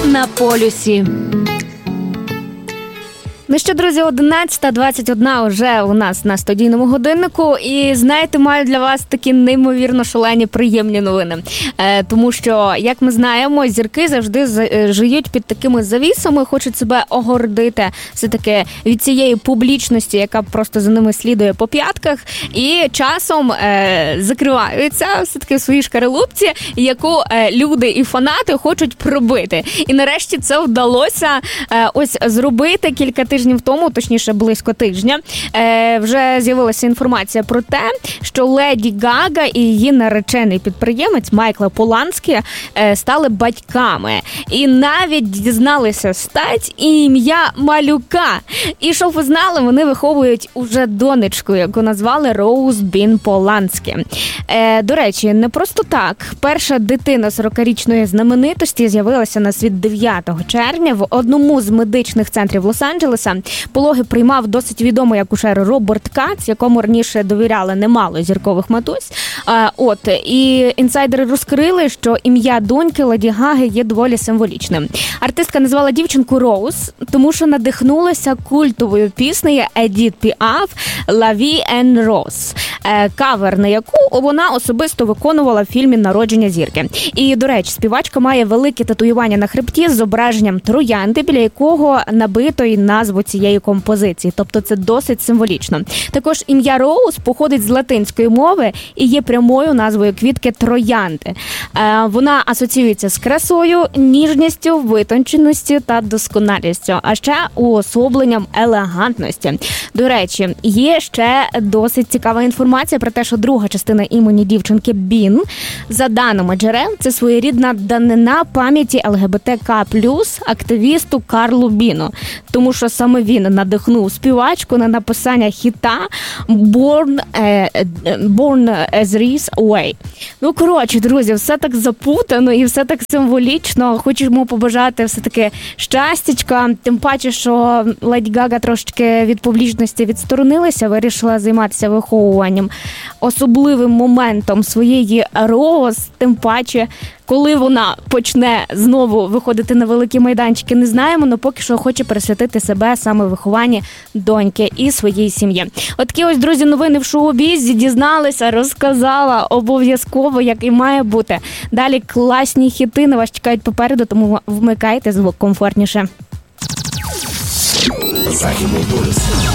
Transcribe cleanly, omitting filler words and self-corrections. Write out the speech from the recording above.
на полюсі. Ну що, друзі, 11:21 вже у нас на студійному годиннику. І, знаєте, маю для вас такі неймовірно шалені, приємні новини. Тому що, як ми знаємо, зірки завжди живуть під такими завісами, хочуть себе огордити все-таки від цієї публічності, яка просто за ними слідує по п'ятках. І часом закриваються все-таки в своїй шкаралупці, яку люди і фанати хочуть пробити. І нарешті це вдалося ось зробити кілька тижнів тому, точніше близько тижня, вже з'явилася інформація про те, що Леді Гага і її наречений підприємець Майкл Поланський стали батьками. І навіть дізналися стать і ім'я малюка. І щоб ви знали, вони виховують уже донечку, яку назвали Роуз Бін Поланський. До речі, не просто так. Перша дитина 40-річної знаменитості з'явилася на світ 9 червня в одному з медичних центрів Лос-Анджелеса. Пологи приймав досить відомий акушер Роберт Кац, якому раніше довіряли немало зіркових матусь. І інсайдери розкрили, що ім'я доньки Леді Гаги є доволі символічним. Артистка назвала дівчинку Роуз, тому що надихнулася культовою піснею Едіт Піаф «La Vie en Rose», кавер на яку вона особисто виконувала в фільмі «Народження зірки». І, до речі, співачка має велике татуювання на хребті з зображенням троянди, біля якого набито й назву цієї композиції. Тобто це досить символічно. Також ім'я Роуз походить з латинської мови і є прямою назвою квітки троянди. Вона асоціюється з красою, ніжністю, витонченістю та досконалістю, а ще уособленням елегантності. До речі, є ще досить цікава інформація про те, що друга частина імені дівчинки Бін, за даними джерел, це своєрідна данина пам'яті ЛГБТК+, активісту Карлу Біну. Тому що саме він надихнув співачку на написання хіта Born as Reese Away. Ну, коротше, друзі, все так запутано і все так символічно. Хочемо побажати все-таки щастячка. Тим паче, що Леді Гага трошечки від публічності відсторонилася, вирішила займатися виховуванням. Особливим моментом своєї Роуз, тим паче, коли вона почне знову виходити на великі майданчики, не знаємо, але поки що хоче присвятити себе саме вихованні доньки і своїй сім'ї. От такі ось, друзі, новини в шоу-бізі, дізналися, розказала, обов'язково, як і має бути. Далі класні хіти на вас чекають попереду, тому вмикайте звук комфортніше. Західний полюс.